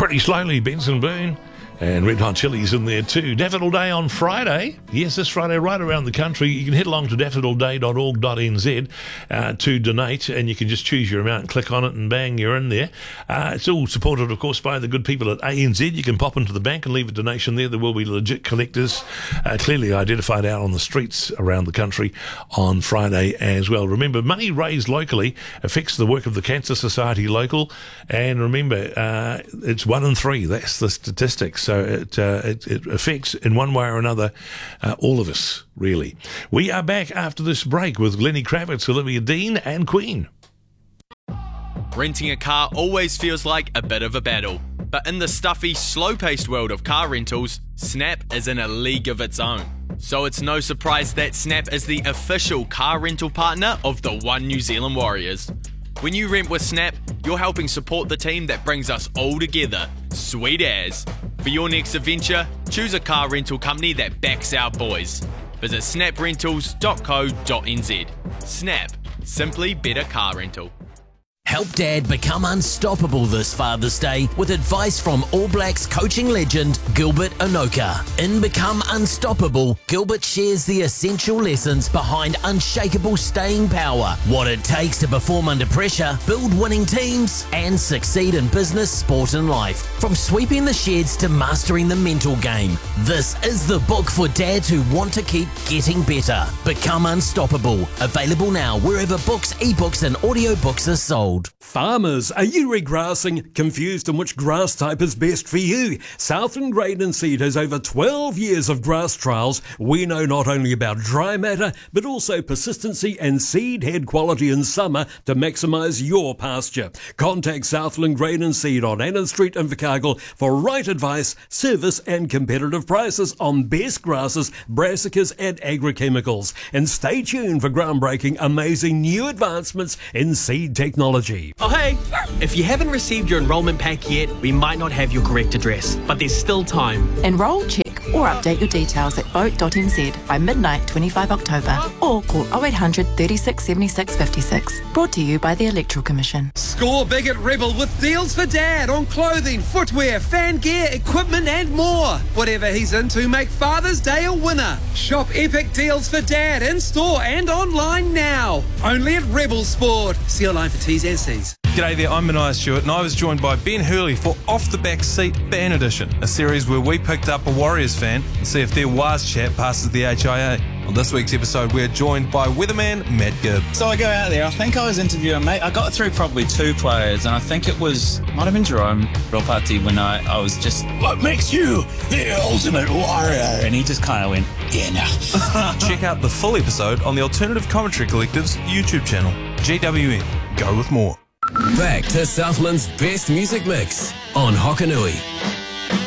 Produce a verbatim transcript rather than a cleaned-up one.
Pretty Slowly, Benson Boone. And Red Hot Chili's in there too. Daffodil Day on Friday. Yes, this Friday right around the country. You can head along to daffodil day dot org dot n z uh, to donate, and you can just choose your amount, click on it, and bang, you're in there. Uh, it's all supported, of course, by the good people at A N Z. You can pop into the bank and leave a donation there. There will be legit collectors uh, clearly identified out on the streets around the country on Friday as well. Remember, money raised locally affects the work of the Cancer Society local, and remember, uh, it's one in three. That's the statistics. So it, uh, it, it affects in one way or another uh, all of us, really. We are back after this break with Lenny Kravitz, Olivia Dean and Queen. Renting a car always feels like a bit of a battle. But in the stuffy, slow-paced world of car rentals, Snap is in a league of its own. So it's no surprise that Snap is the official car rental partner of the One New Zealand Warriors. When you rent with Snap, you're helping support the team that brings us all together. Sweet as. For your next adventure, choose a car rental company that backs our boys. Visit snap rentals dot co dot n z. Snap. Simply better car rental. Help Dad become unstoppable this Father's Day with advice from All Blacks coaching legend Gilbert Enoka. In Become Unstoppable, Gilbert shares the essential lessons behind unshakable staying power, what it takes to perform under pressure, build winning teams, and succeed in business, sport, and life. From sweeping the sheds to mastering the mental game, this is the book for dads who want to keep getting better. Become Unstoppable. Available now wherever books, ebooks, and audiobooks are sold. Farmers, are you regrassing? Confused on which grass type is best for you? Southland Grain and Seed has over twelve years of grass trials. We know not only about dry matter, but also persistency and seed head quality in summer to maximise your pasture. Contact Southland Grain and Seed on Annan Street in Invercargill for right advice, service and competitive prices on best grasses, brassicas and agrochemicals. And stay tuned for groundbreaking, amazing new advancements in seed technology. Oh hey, if you haven't received your enrolment pack yet, we might not have your correct address, but there's still time. Enrol, check or update your details at vote dot n z by midnight twenty-fifth of October or call oh eight hundred, thirty-six, seventy-six, fifty-six. Brought to you by the Electoral Commission. Score big at Rebel with deals for Dad on clothing, footwear, fan gear, equipment and more. Whatever he's into, make Father's Day a winner. Shop epic deals for Dad in store and online now. Only at Rebel Sport. See your line for T's and C's. G'day there, I'm Mania Stewart and I was joined by Ben Hurley for Off the Back Seat Ban Edition, a series where we picked up a Warriors fan and see if their Waz chat passes the H I A. On this week's episode, we're joined by weatherman Matt Gibb. So I go out there, I think I was interviewing, mate, I got through probably two players, and I think it was, might have been Jerome Ropati when I, I was just, what makes you the ultimate warrior? And he just kind of went, yeah, no. Check out the full episode on the Alternative Commentary Collective's YouTube channel, G W N. Go with more. Back to Southland's best music mix on Hokanui.